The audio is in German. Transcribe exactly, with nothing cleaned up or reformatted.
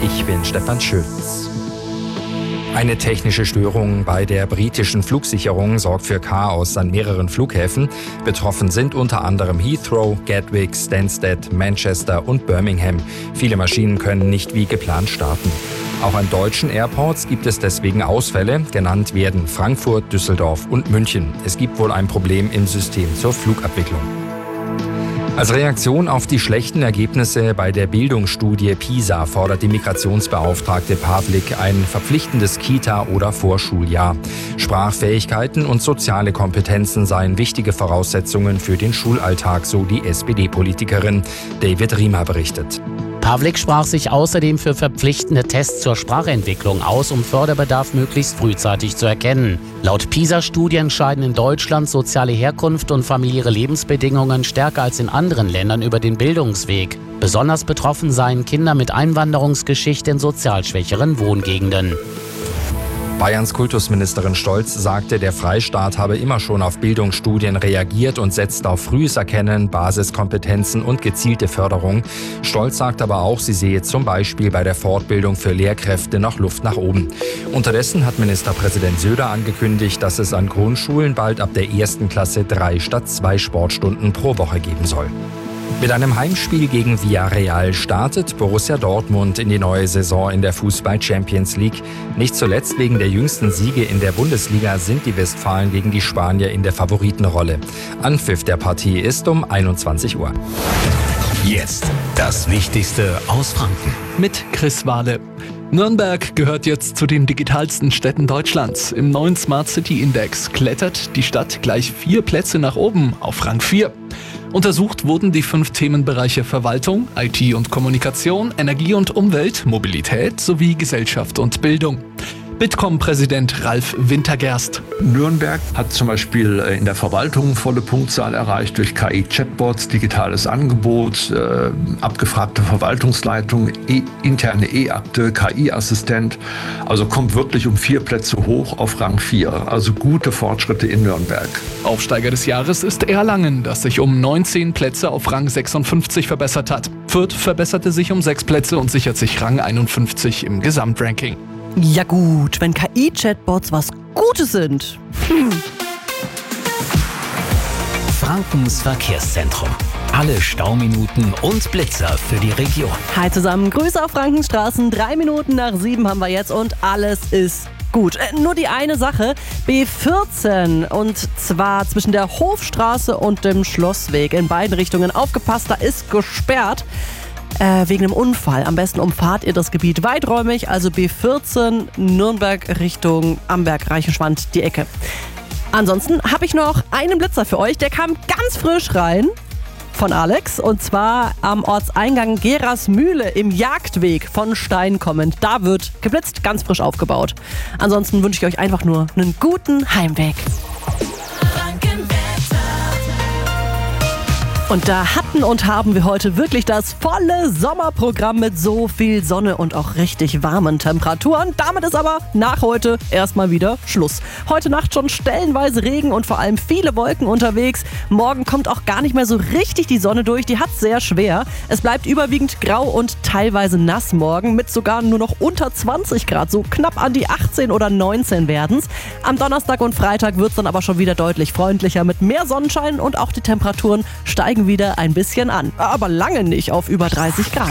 Ich bin Stefan Schütz. Eine technische Störung bei der britischen Flugsicherung sorgt für Chaos an mehreren Flughäfen. Betroffen sind unter anderem Heathrow, Gatwick, Stansted, Manchester und Birmingham. Viele Maschinen können nicht wie geplant starten. Auch an deutschen Airports gibt es deswegen Ausfälle. Genannt werden Frankfurt, Düsseldorf und München. Es gibt wohl ein Problem im System zur Flugabwicklung. Als Reaktion auf die schlechten Ergebnisse bei der Bildungsstudie PISA fordert die Migrationsbeauftragte Pavlik ein verpflichtendes Kita- oder Vorschuljahr. Sprachfähigkeiten und soziale Kompetenzen seien wichtige Voraussetzungen für den Schulalltag, so die S P D-Politikerin. David Riemer berichtet. Pavlik sprach sich außerdem für verpflichtende Tests zur Sprachentwicklung aus, um Förderbedarf möglichst frühzeitig zu erkennen. Laut PISA-Studien scheiden in Deutschland soziale Herkunft und familiäre Lebensbedingungen stärker als in anderen Ländern über den Bildungsweg. Besonders betroffen seien Kinder mit Einwanderungsgeschichte in sozial schwächeren Wohngegenden. Bayerns Kultusministerin Stolz sagte, der Freistaat habe immer schon auf Bildungsstudien reagiert und setzt auf frühes Erkennen, Basiskompetenzen und gezielte Förderung. Stolz sagt aber auch, sie sehe zum Beispiel bei der Fortbildung für Lehrkräfte noch Luft nach oben. Unterdessen hat Ministerpräsident Söder angekündigt, dass es an Grundschulen bald ab der ersten Klasse drei statt zwei Sportstunden pro Woche geben soll. Mit einem Heimspiel gegen Villarreal startet Borussia Dortmund in die neue Saison in der Fußball-Champions League. Nicht zuletzt wegen der jüngsten Siege in der Bundesliga sind die Westfalen gegen die Spanier in der Favoritenrolle. Anpfiff der Partie ist um einundzwanzig Uhr. Jetzt das Wichtigste aus Franken. Mit Chris Wahle. Nürnberg gehört jetzt zu den digitalsten Städten Deutschlands. Im neuen Smart City Index klettert die Stadt gleich vier Plätze nach oben auf Rang vier. Untersucht wurden die fünf Themenbereiche Verwaltung, I T und Kommunikation, Energie und Umwelt, Mobilität sowie Gesellschaft und Bildung. Bitkom-Präsident Ralf Wintergerst. Nürnberg hat zum Beispiel in der Verwaltung volle Punktzahl erreicht durch K I-Chatbots, digitales Angebot, äh, abgefragte Verwaltungsleitung, e- interne E-Akte, K I-Assistent. Also kommt wirklich um vier Plätze hoch auf Rang vier. Also gute Fortschritte in Nürnberg. Aufsteiger des Jahres ist Erlangen, das sich um neunzehn Plätze auf Rang sechsundfünfzig verbessert hat. Fürth verbesserte sich um sechs Plätze und sichert sich Rang einundfünfzig im Gesamtranking. Ja gut, wenn K I-Chatbots was Gutes sind. Hm. Frankens Verkehrszentrum. Alle Stauminuten und Blitzer für die Region. Hi zusammen, Grüße auf Frankenstraßen. Drei Minuten nach sieben haben wir jetzt und alles ist gut. Äh, nur die eine Sache, B vierzehn und zwar zwischen der Hofstraße und dem Schlossweg. In beiden Richtungen aufgepasst, da ist gesperrt. Äh, wegen einem Unfall. Am besten umfahrt ihr das Gebiet weiträumig, also B vierzehn Nürnberg Richtung Amberg-Reichenschwand, die Ecke. Ansonsten habe ich noch einen Blitzer für euch, der kam ganz frisch rein von Alex und zwar am Ortseingang Gerasmühle im Jagdweg von Stein kommend. Da wird geblitzt, ganz frisch aufgebaut. Ansonsten wünsche ich euch einfach nur einen guten Heimweg. Und da hatten und haben wir heute wirklich das volle Sommerprogramm mit so viel Sonne und auch richtig warmen Temperaturen. Damit ist aber nach heute erstmal wieder Schluss. Heute Nacht schon stellenweise Regen und vor allem viele Wolken unterwegs. Morgen kommt auch gar nicht mehr so richtig die Sonne durch. Die hat es sehr schwer. Es bleibt überwiegend grau und teilweise nass morgen mit sogar nur noch unter zwanzig Grad. So knapp an die achtzehn oder neunzehn werden es. Am Donnerstag und Freitag wird es dann aber schon wieder deutlich freundlicher mit mehr Sonnenschein und auch die Temperaturen steigen wieder ein bisschen an. Aber lange nicht auf über dreißig Grad.